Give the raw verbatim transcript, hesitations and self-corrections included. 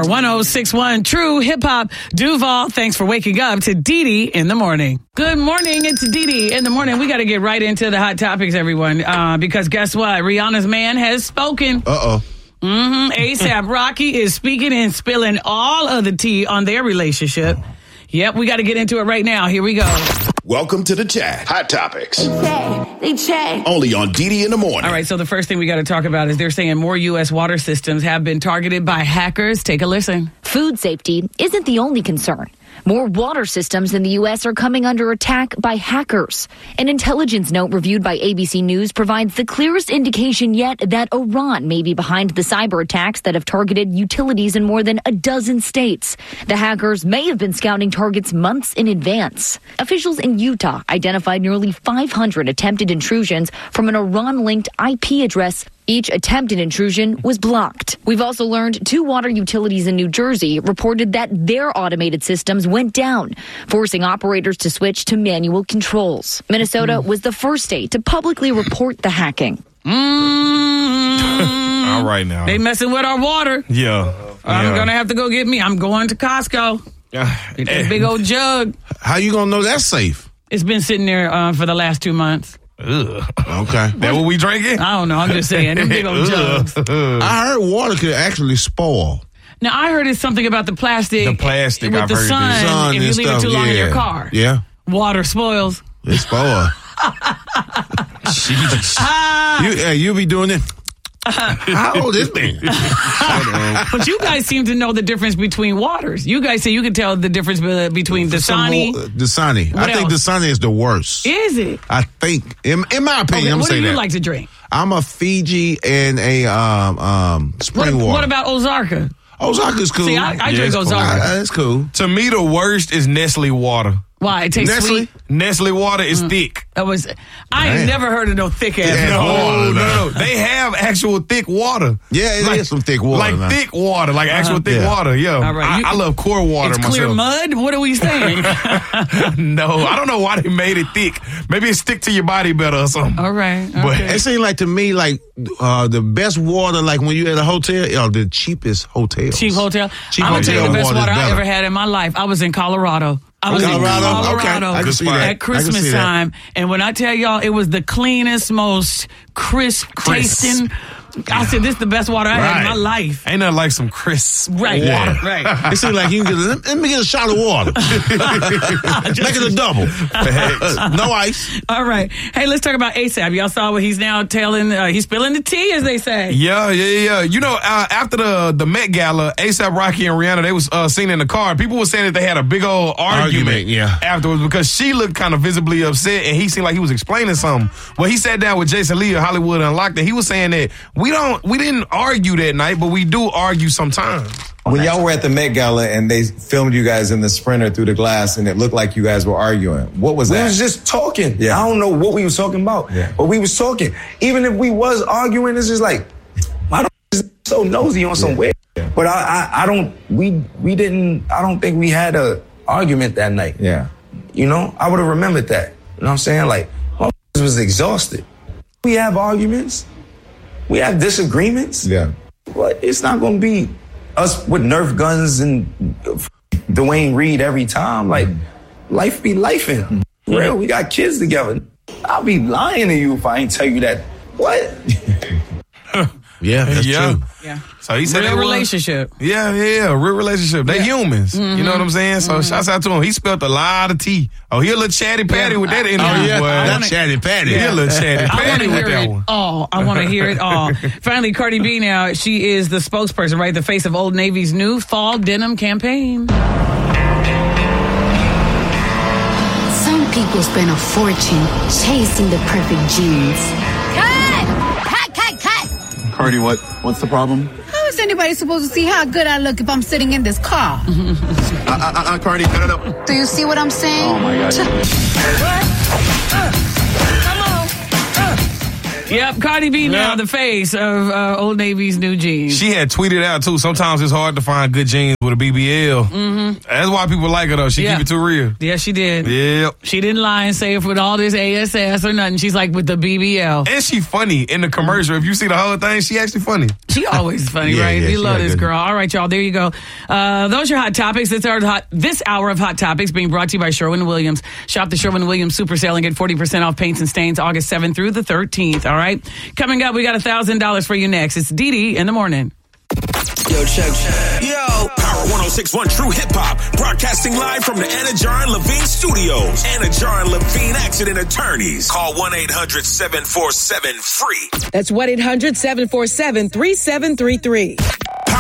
Power one oh six point one True Hip Hop. Duval, thanks for waking up to Dee Dee in the morning. Good morning. It's Dee Dee in the morning. We got to get right into the hot topics, everyone, uh, because guess what? Rihanna's man has spoken. Uh-oh. Mm-hmm. A$AP Rocky is speaking and spilling all of the tea on their relationship. Yep, we got to get into it right now. Here we go. Welcome to the chat. Hot topics. They chat. They chat. Only on Dee Dee in the morning. All right, so the first thing we got to talk about is they're saying more U S water systems have been targeted by hackers. Take a listen. Food safety isn't the only concern. More water systems in the U S are coming under attack by hackers. An intelligence note reviewed by A B C News provides the clearest indication yet that Iran may be behind the cyber attacks that have targeted utilities in more than a dozen states. The hackers may have been scouting targets months in advance. Officials in Utah identified nearly five hundred attempted intrusions from an Iran-linked I P address. Each attempted intrusion was blocked. We've also learned two water utilities in New Jersey reported that their automated systems went down, forcing operators to switch to manual controls. Minnesota mm. was the first state to publicly report the hacking. Mm. All right now. They messing with our water. Yeah. I'm yeah. going to have to go get me. I'm going to Costco. Get that big old jug. How you going to know that's safe? It's been sitting there uh, for the last two months. Ugh. Okay. That what we drinking? I don't know. I'm just saying. Them big old jugs. I heard water could actually spoil. Now, I heard it's something about the plastic. The plastic, With I've the heard sun, this. Sun if you and leave stuff, it too long yeah. in your car. Yeah. Water spoils. It spoil. you, hey, you be doing it. How old is this? But you guys seem to know the difference between waters. You guys say you can tell the difference be- between Dasani. Dasani. I think else? Dasani is the worst. Is it? I think, in, in my opinion, Okay, I'm what do saying you that. like to drink? I'm a Fiji and a um, um, spring What, water. what about Ozarka? Ozarka's cool. See, I, I Yeah, drink it's cool. Ozarka. Uh, That's cool. To me, the worst is Nestle water. Why? It tastes Nestle? sweet. Nestle water is thick. That was. I ain't Damn. never heard of no thick ass. Yeah, water. water, No, no, no. They have actual thick water. Yeah, it like, is some thick water. Like man. thick water, like actual Uh-huh. thick Yeah. water. Yeah. All right, I, you- I love core water It's myself. clear mud? What are we saying? No, I don't know why they made it thick. Maybe it stick to your body better or something. All right. But Okay. It seems like to me, like uh, the best water, like when you at a hotel, you know, the cheapest hotels. Cheap hotel. Cheap I'm going to tell you the hotel best water is water I better. ever had in my life. I was in Colorado. I was Colorado? in Colorado Okay. I can see that. I at can Christmas see that. time. And when I tell y'all, it was the cleanest, most crisp, Crisp. tasting. I said, this is the best water I had in my Right. life. Ain't nothing like some crisp Right. water. Right. It seems like you can get. Let, let me get a shot of water. Make it a double. No ice. All right. Hey, let's talk about A$AP. Y'all saw what he's now telling. Uh, he's spilling the tea, as they say. Yeah, yeah, yeah. You know, uh, after the the Met Gala, A$AP Rocky and Rihanna, they was uh, seen in the car. People were saying that they had a big old argument, Argument, yeah. afterwards because she looked kind of visibly upset and he seemed like he was explaining something. Well, he sat down with Jason Lee of Hollywood Unlocked and he was saying that we don't, we didn't argue that night, but we do argue sometimes. When y'all were at the Met Gala and they filmed you guys in the Sprinter through the glass and it looked like you guys were arguing, what was We that? was just talking. Yeah. I don't know what we was talking about, Yeah. but we was talking. Even if we was arguing, it's just like, why don't you so nosy on some weird? But I, I, I don't. We, we didn't. I don't think we had a argument that night. Yeah. You know, I would have remembered that. You know what I'm saying? Like, motherfuckers was exhausted. We have arguments. We have disagreements. Yeah. But it's not going to be us with Nerf guns and Dwayne Reed every time. Like, life be lifing. Real, we got kids together. I'll be lying to you if I ain't tell you that. What? Yeah, that's yeah. true. Yeah. So he said Real they was- relationship. Yeah, yeah, yeah, real relationship. They Yeah. humans. You know what I'm saying? So shouts out to him. He spilled a lot of tea. Oh, he a little chatty patty with that interview. Oh, yeah. boy. That's chatty patty. He a little chatty I want patty to with hear that it one. all. I want to hear it all. Finally, Cardi B now, she is the spokesperson, right? The face of Old Navy's new fall denim campaign. Some people spend a fortune chasing the perfect jeans. Cut! Cut, cut, cut! Cardi, what? What's the problem? How is anybody supposed to see how good I look if I'm sitting in this car? uh, uh, uh, Cardi, no, no, no. Do you see what I'm saying? Oh, my God. Yep, Cardi B now Yeah. the face of uh, Old Navy's new jeans. She had tweeted out, too. Sometimes it's hard to find good jeans with with a B B L. Mm-hmm. That's why people like her, though. She Yeah. keep it too real. Yeah, she did. Yep. She didn't lie and say it with all this A S S or nothing. She's like with the B B L. And she funny in the commercial. If you see the whole thing, she actually funny. She always funny, Yeah, right? yeah, we she love got this good- girl. All right, y'all. There you go. Uh, those are hot topics. This hour, hot, this hour of Hot Topics being brought to you by Sherwin-Williams. Shop the Sherwin-Williams Super Sale and get forty percent off paints and stains August seventh through the thirteenth. All right. Coming up, we got one thousand dollars for you next. It's Dee Dee in the morning. Yo, check. Yo. Power one oh six point one True Hip Hop. Broadcasting live from the Anna Jar and Levine Studios. Anna Jar and Levine Accident Attorneys. Call one eight hundred seven four seven free. That's one eight hundred seven four seven three seven three three.